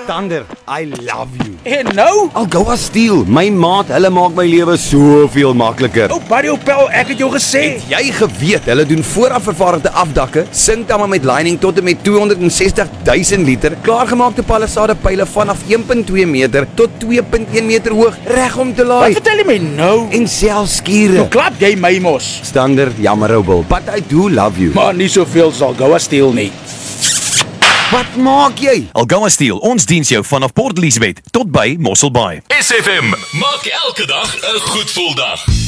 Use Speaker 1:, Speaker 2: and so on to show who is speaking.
Speaker 1: Tander, I love you.
Speaker 2: En nou?
Speaker 1: Algoa Steel, my maat, hulle maak my lewe soveel makliker.
Speaker 2: Ou Barry Opel, ek het jou gesê.
Speaker 1: Het jy geweet, hulle doen vooraf vervaardigde afdakke, sinkdamme met lining tot en met 260,000 liter, klaargemaakte palisade pyle vanaf 1.2 meter tot 2.1 meter hoog, reg om te laai.
Speaker 2: Wat vertel jy my nou?
Speaker 1: En selfs skure.
Speaker 2: Nou klap jy my mos.
Speaker 1: Standard, jammer ou Bill, but I do love you.
Speaker 2: Maar nie soveel sal Goa Steel nie.
Speaker 1: Wat maak jy?
Speaker 3: Algoa Steel, ons diens jou vanaf Port Elizabeth tot by Mossel Bay.
Speaker 4: SFM maak elke dag 'n goed gevoel dag.